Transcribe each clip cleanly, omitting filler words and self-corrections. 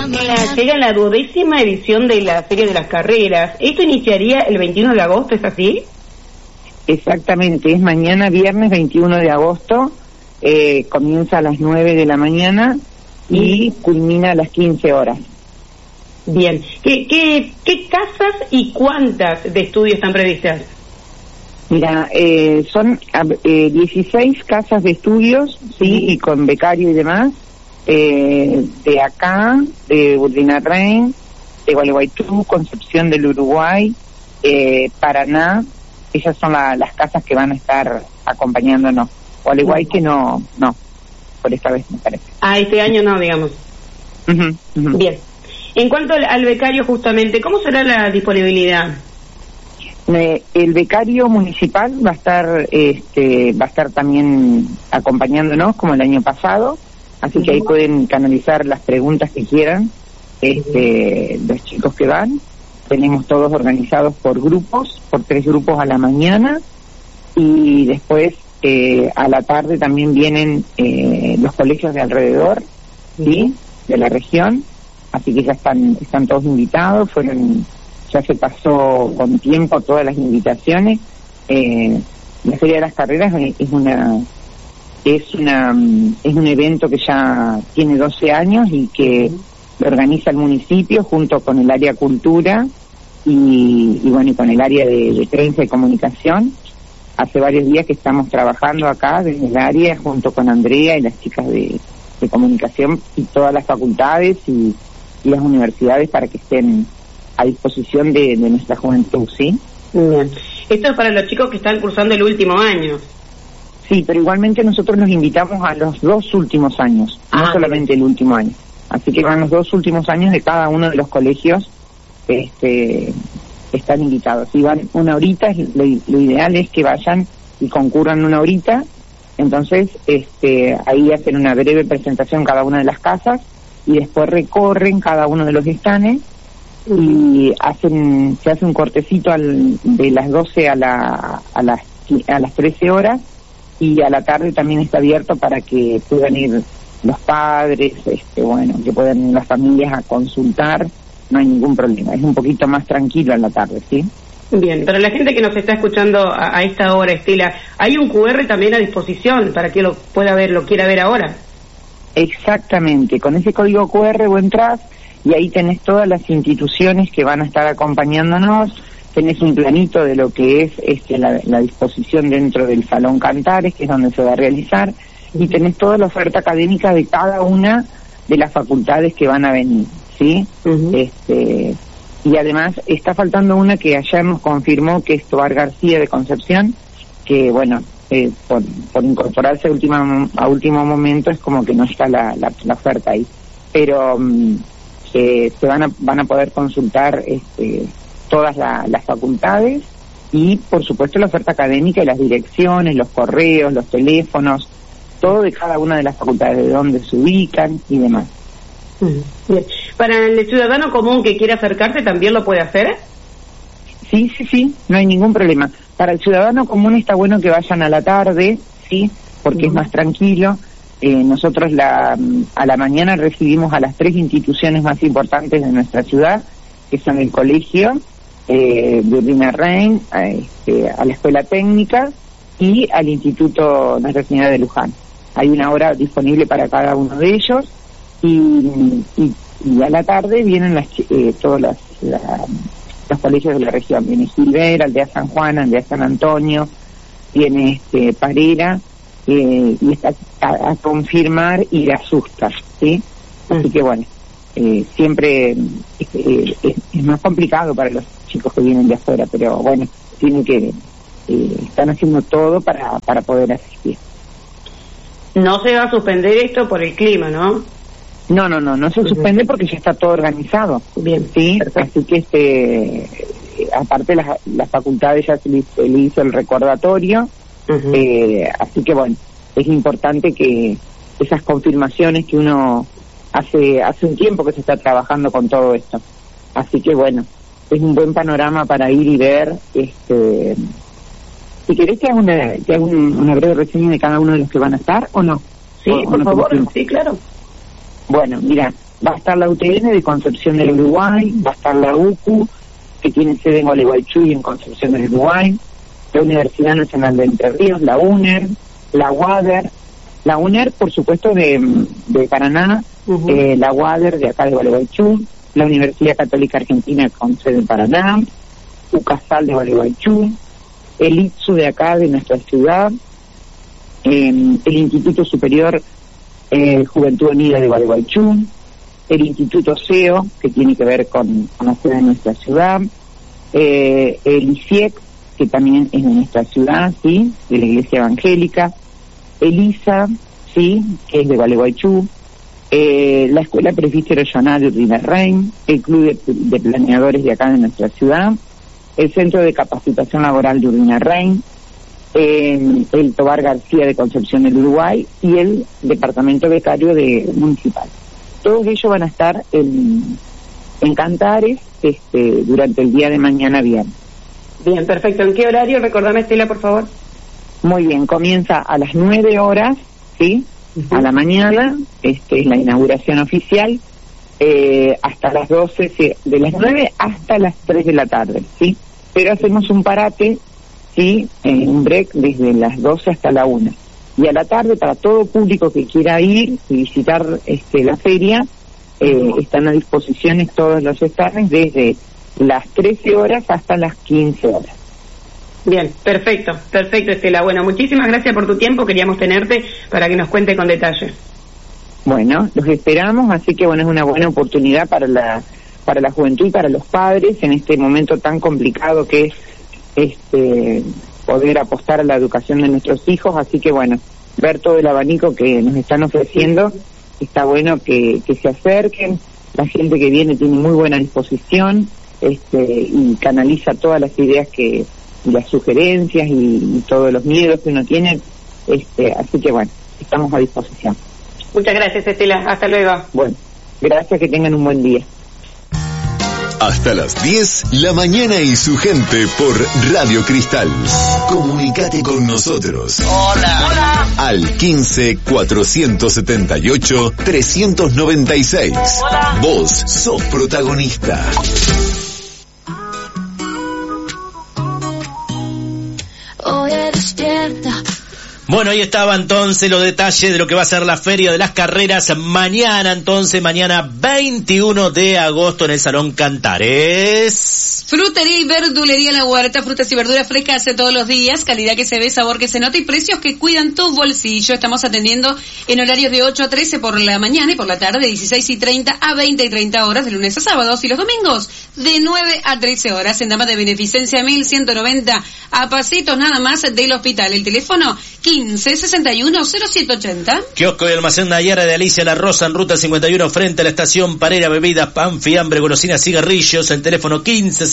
llega la 12ª edición de la Feria de las Carreras. ¿Esto iniciaría el 21 de agosto, es así? Exactamente, es mañana viernes 21 de agosto, comienza a las 9 de la mañana y culmina a las 15 horas. Bien, ¿Qué casas y cuántas de estudio están previstas? Mira, son 16 casas de estudios, sí, y con becario y demás, de acá, de Urdinarrain, de Gualeguaychú, Concepción del Uruguay, Paraná. Esas son las casas que van a estar acompañándonos. Gualeguay que no, por esta vez me parece. Este año no, digamos. Bien. En cuanto al becario justamente, ¿cómo será la disponibilidad? El becario municipal va a estar también acompañándonos como el año pasado, así que ahí pueden canalizar las preguntas que quieran, los chicos que van. Tenemos todos organizados por grupos, por 3 grupos a la mañana, y después a la tarde también vienen los colegios de alrededor, ¿sí?, de la región, así que ya están todos invitados. Ya se pasó con tiempo todas las invitaciones. La Feria de las Carreras es un evento que ya tiene 12 años y que lo organiza el municipio junto con el área cultura y con el área de prensa y comunicación. Hace varios días que estamos trabajando acá desde el área junto con Andrea y las chicas de comunicación y todas las facultades y las universidades para que estén a disposición de nuestra juventud, ¿sí? Bien. Esto es para los chicos que están cursando el último año. Sí, pero igualmente nosotros los invitamos a los 2 últimos años, no solamente el último año. Así que van los 2 últimos años de cada uno de los colegios, están invitados. Si van una horita, lo ideal es que vayan y concurran una horita. Entonces, ahí hacen una breve presentación cada una de las casas y después recorren cada uno de los estanes y se hace un cortecito de las 12 a las 13 horas, y a la tarde también está abierto para que puedan ir los padres, que puedan ir las familias a consultar. No hay ningún problema, es un poquito más tranquilo en la tarde, ¿sí? Bien, para la gente que nos está escuchando a esta hora, Estela, ¿hay un QR también a disposición para que lo quiera ver ahora? Exactamente, con ese código QR vos entrás y ahí tenés todas las instituciones que van a estar acompañándonos, tenés un planito de lo que es la disposición dentro del Salón Cantares, que es donde se va a realizar, y tenés toda la oferta académica de cada una de las facultades que van a venir, ¿sí? Y además está faltando una que ayer nos confirmó, que es Tobar García de Concepción, que por incorporarse a último momento es como que no está la oferta ahí, pero se van a poder consultar todas las facultades y por supuesto la oferta académica y las direcciones, los correos, los teléfonos, todo de cada una de las facultades, de dónde se ubican y demás. Bien. Para el ciudadano común que quiera acercarse, ¿también lo puede hacer? Sí, no hay ningún problema. Para el ciudadano común está bueno que vayan a la tarde, sí, porque es más tranquilo. Nosotros a la mañana recibimos a las 3 instituciones más importantes de nuestra ciudad, que son el colegio de Urdinarrain, a la escuela técnica y al Instituto Nuestra Señora de Luján. Hay una hora disponible para cada uno de ellos y a la tarde vienen todos los colegios de la región. Viene Gilbert, Aldea San Juan, Aldea San Antonio, viene Parera, y está a confirmar y a asustar, ¿sí? Así que siempre es más complicado para los chicos que vienen de afuera, pero están haciendo todo para poder asistir. No se va a suspender esto por el clima, ¿no? No se suspende porque ya está todo organizado. Bien, sí, así que aparte las facultades ya se le hizo el recordatorio, así que es importante que esas confirmaciones que uno hace un tiempo que se está trabajando con todo esto, así que es un buen panorama para ir y ver. Si querés que haga una breve reseña de cada uno de los que van a estar, ¿o no? Sí, por favor, sí, claro. Bueno, mira, Va a estar la UTN de Concepción del Uruguay, va a estar la UCU, que tiene sede en Gualeguaychú y en Concepción del Uruguay, la Universidad Nacional de Entre Ríos, la UNER, la UADER, la UNER, por supuesto, de Paraná, la UADER de acá de Gualeguaychú, la Universidad Católica Argentina con sede en Paraná, UCASAL de Gualeguaychú, el ITSU de acá, de nuestra ciudad, el Instituto Superior Juventud Unida de Gualeguaychú, el Instituto SEO, que tiene que ver con la sede de nuestra ciudad, el ICIEC, que también es de nuestra ciudad, sí, de la Iglesia Evangélica, el ISA, sí, que es de Gualeguaychú, la Escuela Presbítero Yoná de Urdinarrain, el Club de Planeadores de acá de nuestra ciudad, el Centro de Capacitación Laboral de Urdinarrain, el Tobar García de Concepción del Uruguay y el Departamento Becario de Municipal. Todos ellos van a estar en Cantares durante el día de mañana viernes. Bien, perfecto. ¿En qué horario? Recordame, Estela, por favor. Muy bien, comienza a las 9 horas, ¿sí? A la mañana, es la inauguración oficial, hasta las 12, ¿sí? De las 9 hasta las 3 de la tarde, ¿sí? Pero hacemos un parate, ¿sí? Un break desde las 12 hasta la 1. Y a la tarde, para todo público que quiera ir y visitar la feria, están a disposición todos los stands desde las 13 horas hasta las 15 horas. Bien, perfecto, Estela. Bueno, muchísimas gracias por tu tiempo, queríamos tenerte para que nos cuente con detalle. Bueno, los esperamos, así que bueno, es una buena oportunidad para la juventud y para los padres en este momento tan complicado que es poder apostar a la educación de nuestros hijos, así que bueno, ver todo el abanico que nos están ofreciendo, está bueno que se acerquen, la gente que viene tiene muy buena disposición, y canaliza todas las ideas y las sugerencias y todos los miedos que uno tiene, así que bueno, estamos a disposición. Muchas gracias, Estela, hasta luego. Bueno, gracias, que tengan un buen día. Hasta las 10, la mañana y su gente por Radio Cristal. Comunicate con nosotros. Hola. Al 15-478-396. Hola. Vos sos protagonista. Bueno, ahí estaba entonces los detalles de lo que va a ser la Feria de las Carreras mañana, mañana 21 de agosto en el Salón Cantares. Frutería y verdulería La Huerta, frutas y verduras frescas todos los días, calidad que se ve, sabor que se nota y precios que cuidan tu bolsillo. Estamos atendiendo en horarios de 8 a 13 por la mañana y por la tarde, de 16:30 a 20:30 horas, de lunes a sábados, y los domingos de 9 a 13 horas, en Damas de Beneficencia 1190, a pasitos nada más del hospital. El teléfono 15-61-0780. Kiosco y almacén Nayara de Alicia La Rosa en ruta 51 frente a la estación Parera, bebidas, pan, fiambre, golosinas, cigarrillos. El teléfono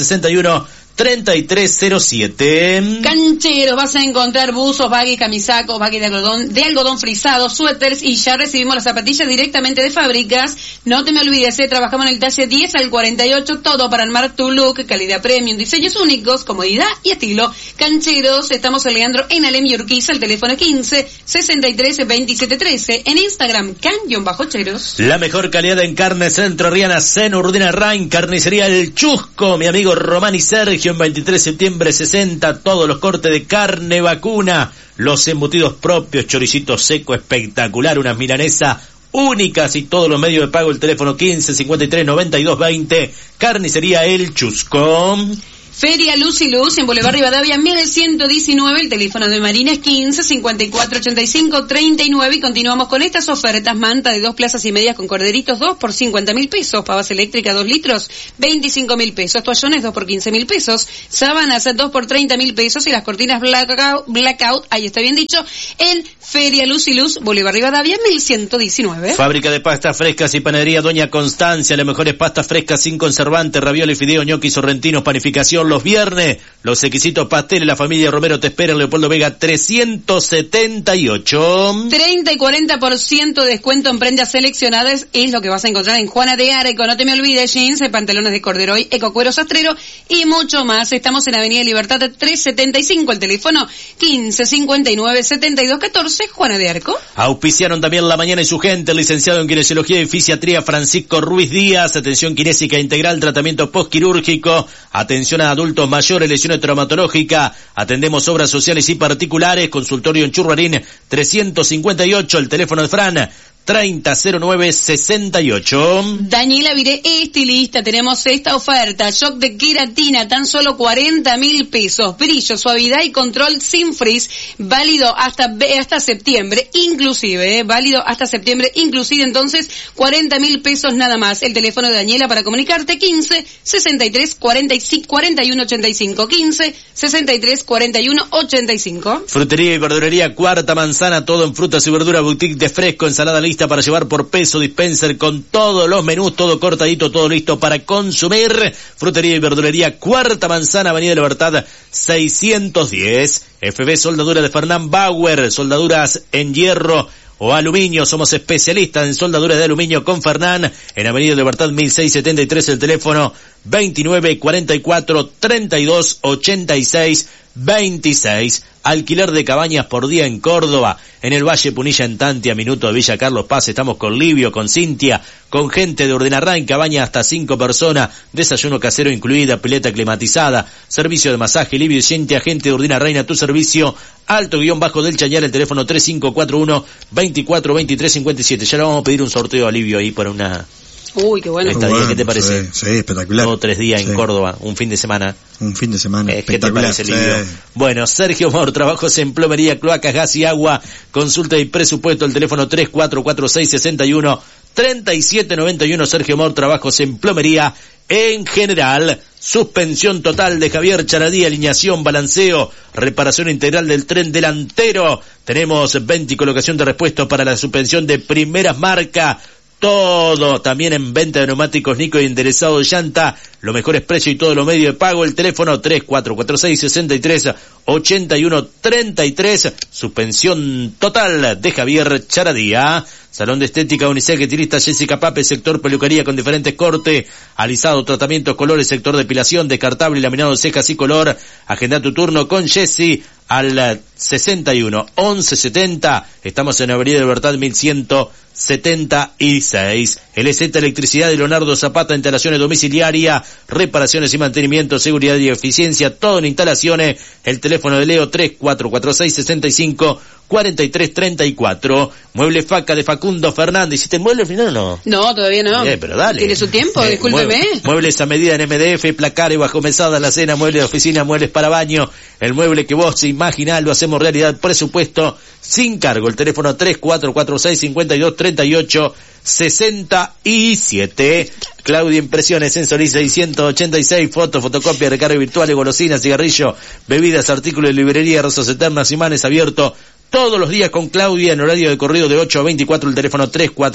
15-61-3307. Cancheros, vas a encontrar buzos, baggy, camisacos, baggy de algodón frisado, suéteres, y ya recibimos las zapatillas directamente de fábricas. No te me olvides, trabajamos en el talle 10 al 48, todo para armar tu look, calidad premium, diseños únicos, comodidad y estilo. Cancheros, estamos en Leandro en Alem y Urquiza, el teléfono 15-63-2713, en Instagram, can-cheros. La mejor calidad en carnes entrerrianas en Urdinarrain, carnicería El Chusco, mi amigo Román y Sergio, en 23 de septiembre 60, todos los cortes de carne vacuna, los embutidos propios, choricito seco espectacular, unas milanesas únicas y todos los medios de pago. El teléfono 15-53-92-20, carnicería El Chusco. Feria Luz y Luz en Boulevard Rivadavia 1119, el teléfono de Marina es 15-54-85-39, y continuamos con estas ofertas. Manta de 2 plazas y medias con corderitos, 2 por 50.000 pesos, pavas eléctricas 2 litros, 25.000 pesos, toallones 2 por 15.000 pesos, sábanas 2 por 30.000 pesos y las cortinas blackout, ahí está bien dicho, en Feria Luz y Luz, Boulevard Rivadavia 1119. Fábrica de pastas frescas y panadería Doña Constancia, las mejores pastas frescas sin conservantes, ravioles, fideos, ñoquis, sorrentinos, panificación, los viernes. Los exquisitos pasteles, la familia Romero te espera en Leopoldo Vega 378. 30 y 40% de descuento en prendas seleccionadas es lo que vas a encontrar en Juana de Arco. No te me olvides, jeans, pantalones de corderoy, ecocuero sastrero y mucho más. Estamos en Avenida Libertad 375, el teléfono 1559-7214, Juana de Arco. Auspiciaron también La Mañana y su gente, el licenciado en Kinesiología y Fisiatría Francisco Ruiz Díaz, atención kinésica integral, tratamiento postquirúrgico, atención a adultos mayores, lesiones traumatológicas, atendemos obras sociales y particulares, consultorio en Churruarín 358, el teléfono de Fran 300968. Daniela Viré, estilista, tenemos esta oferta, shock de queratina, tan solo 40.000 pesos, brillo, suavidad y control sin frizz, válido hasta septiembre, inclusive, válido hasta septiembre, inclusive, entonces, 40.000 pesos nada más. El teléfono de Daniela para comunicarte, 15-63-41-85, 15-63-41-85. Frutería y verdulería Cuarta Manzana, todo en frutas y verduras, boutique de fresco, ensalada lista para llevar por peso, dispenser con todos los menús, todo cortadito, todo listo para consumir. Frutería y verdulería Cuarta Manzana, Avenida Libertad 610. FB Soldadura de Fernán Bauer, soldaduras en hierro o aluminio, somos especialistas en soldaduras de aluminio con Fernán, en Avenida Libertad 1673, el teléfono 2944-3286-26. Alquiler de cabañas por día en Córdoba, en el Valle Punilla, en Tantia, minuto de Villa Carlos Paz. Estamos con Livio, con Cintia, con gente de Urdenarrain, cabaña hasta 5 personas, desayuno casero incluida, pileta climatizada, servicio de masaje. Livio y Cintia, gente de Urdenarrain a tu servicio, Alto-Bajo del Chañar, el teléfono 3541-242357. Ya le vamos a pedir un sorteo a Livio ahí para una... Uy, qué bueno. ¿Qué te parece? Sí, espectacular. 2 o 3 días en Córdoba, un fin de semana. Espectacular. ¿Qué te parece, Livio? Sí. Bueno, Sergio Mor, trabajos en plomería, cloacas, gas y agua, consulta y presupuesto, el teléfono 344661-3791. Sergio Mor, trabajos en plomería en general. Suspensión total de Javier Charadí, alineación, balanceo, reparación integral del tren delantero. Tenemos venta y colocación de repuestos para la suspensión de primeras marcas. Todo también en venta de neumáticos Nico y enderezado de llanta, los mejores precios y todos los medios de pago. El teléfono 3446-63-8133. Suspensión total de Javier Charadía. Salón de estética Unisex, estilista Jessica Pape, sector peluquería con diferentes cortes, alisado, tratamientos, colores, sector depilación, descartable, laminado de cejas y color. Agenda tu turno con Jessy al 61 11 70. Estamos en Avenida Libertad 1176. LZ Electricidad de Leonardo Zapata, instalaciones domiciliarias, reparaciones y mantenimiento, seguridad y eficiencia, todo en instalaciones. El teléfono de Leo 3446-65-4334. Mueble Faca de Facundo Fernández. ¿Hiciste el mueble al final o no? No, todavía no. Pero dale. Tiene su tiempo, discúlpeme. Muebles a medida en MDF, placares bajo mesada, la cena, muebles de oficina, muebles para baño. El mueble que vos imaginás lo hacemos realidad. Presupuesto sin cargo. El teléfono 3446-5238-67. Claudia Impresiones, Sensoriz 686, fotos, fotocopia, recarga virtual, golosinas, cigarrillo, bebidas, artículos de librería, rosas eternas, imanes, abierto todos los días con Claudia en horario de corrido de 8 a 24, el teléfono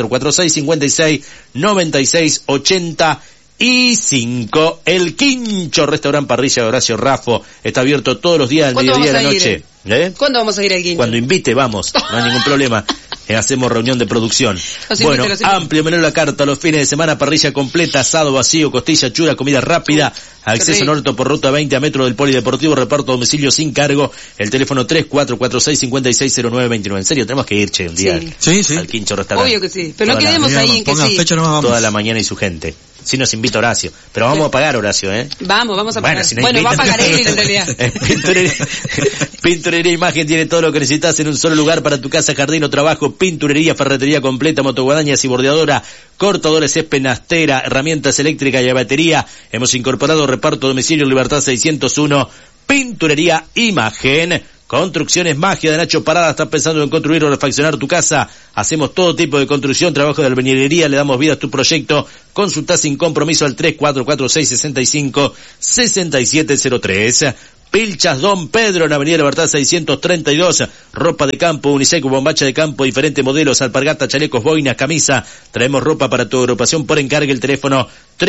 3446-56-96-85. El Quincho, restaurante parrilla de Horacio Raffo, está abierto todos los días al mediodía de la noche. ¿Cuándo vamos a ir al Quincho? Cuando invite, vamos, no hay ningún problema. Hacemos reunión de producción. Bueno, amplio menú la carta, los fines de semana, parrilla completa, asado vacío, costilla, chura, comida rápida, acceso norte por ruta 20 a metro del polideportivo, reparto a domicilio sin cargo, el teléfono 3446-560929. En serio, tenemos que ir, che, un día sí. al Quincho Restaurante. Obvio que sí, pero no quedemos ahí en que sí. Toda la mañana y su gente. Si nos invita Horacio. Pero vamos a pagar, Horacio, ¿eh? Vamos a pagar. Si no va a pagar él en realidad. Pinturería Imagen tiene todo lo que necesitas en un solo lugar para tu casa, jardín o trabajo. Pinturería, ferretería completa, motoguadañas y bordeadora, cortadores, penastera, herramientas eléctricas y a batería. Hemos incorporado reparto a domicilio Libertad 601. Pinturería Imagen. Construcciones Magia de Nacho Parada. ¿Estás pensando en construir o refaccionar tu casa? Hacemos todo tipo de construcción, trabajo de albañilería, le damos vida a tu proyecto. Consulta sin compromiso al 3446-65-6703. Pilchas Don Pedro en Avenida Libertad 632, ropa de campo, unisex, bombacha de campo, diferentes modelos, alpargata, chalecos, boinas, camisa. Traemos ropa para tu agrupación por encargue. El teléfono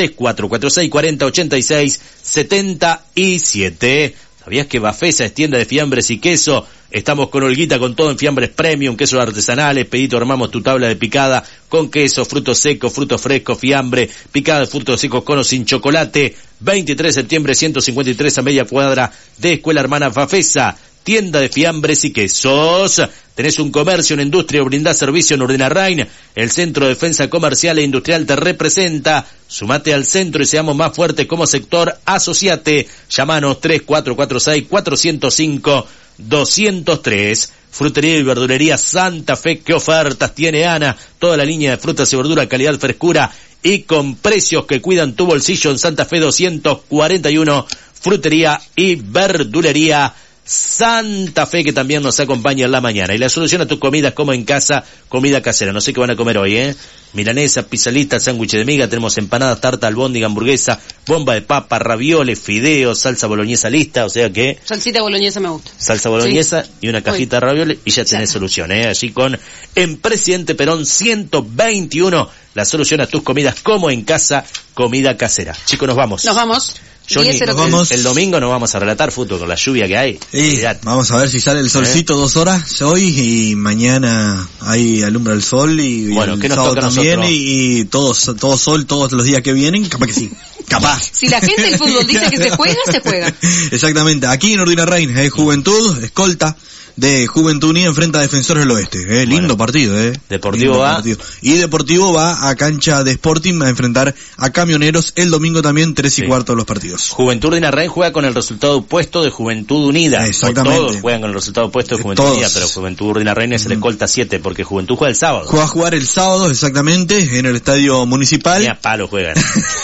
3446408677. ¿Sabías que Bafesa es tienda de fiambres y queso? Estamos con Olguita con todo en fiambres premium, quesos artesanales. Pedito, armamos tu tabla de picada con queso, frutos secos, frutos frescos, fiambre, picada de frutos secos con o sin chocolate. 23 de septiembre 153 a media cuadra de Escuela Hermana Bafesa. Tienda de fiambres y quesos. Tenés un comercio, una industria o brindás servicio en Urdinarrain. El Centro de Defensa Comercial e Industrial te representa. Sumate al centro y seamos más fuertes como sector. Asociate. Llamanos 3446-405-203. Frutería y verdulería Santa Fe. ¿Qué ofertas tiene Ana? Toda la línea de frutas y verduras, calidad, frescura y con precios que cuidan tu bolsillo en Santa Fe 241. Frutería y verdulería Santa Fe, que también nos acompaña en la mañana. Y la solución a tus comidas como en casa, comida casera. No sé qué van a comer hoy, milanesa, pizzalita, sándwich de miga. Tenemos empanadas, tarta, albóndiga, hamburguesa, bomba de papa, ravioles, fideos, salsa boloñesa lista. O sea que... salsita boloñesa me gusta. Salsa boloñesa, sí. Y una cajita de ravioles y ya tenés solución, Allí con en Presidente Perón 121. La solución a tus comidas como en casa, comida casera. Chicos, nos vamos. Nos vamos. Johnny, el domingo nos vamos a relatar fútbol con la lluvia que hay. Vamos a ver si sale el solcito 2 horas hoy y mañana hay alumbra el sol y bueno, el ¿qué nos sábado toca también y todo sol todos los días que vienen, capaz que sí. Capaz. Si la gente del fútbol dice que se juega, se juega. Exactamente. Aquí en Urdinarrain, Juventud, escolta de Juventud Unida enfrenta a Defensores del Oeste. Lindo partido, Deportivo va. Y Deportivo va a cancha de Sporting a enfrentar a Camioneros el domingo también, 3:15 los partidos. Juventud Urdinarrain juega con el resultado opuesto de Juventud Unida. Exactamente. Todos juegan con el resultado opuesto de Juventud Unida, pero Juventud Urdinarrain es el escolta 7, porque Juventud juega el sábado. Va a jugar el sábado, exactamente, en el Estadio Municipal. Ni a palo juegan.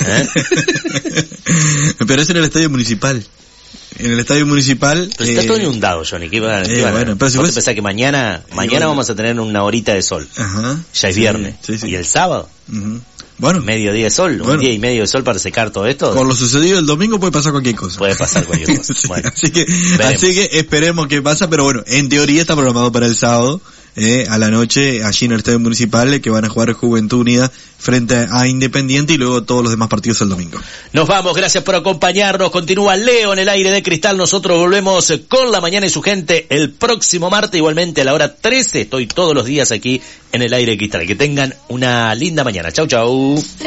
Pero es en el Estadio Municipal. En el Estadio Municipal. Pero está todo inundado, Johnny. ¿Qué van bueno, pero si ¿Vos te pensás que mañana vamos a tener una horita de sol? Ajá. Ya es viernes. Sí. ¿Y el sábado? Bueno. Mediodía de sol, un día y medio de sol para secar todo esto. Con lo sucedido el domingo puede pasar cualquier cosa. Puede pasar cualquier cosa. Bueno, así que esperemos que pasa, pero bueno, en teoría está programado para el sábado. A la noche allí en el Estadio Municipal, que van a jugar Juventud Unida frente a Independiente y luego todos los demás partidos el domingo. Nos vamos, gracias por acompañarnos. Continúa Leo en el aire de Cristal. Nosotros volvemos con La Mañana y su gente el próximo martes, igualmente a la hora 13. Estoy todos los días aquí en el aire de Cristal. Que tengan una linda mañana. Chau, chau.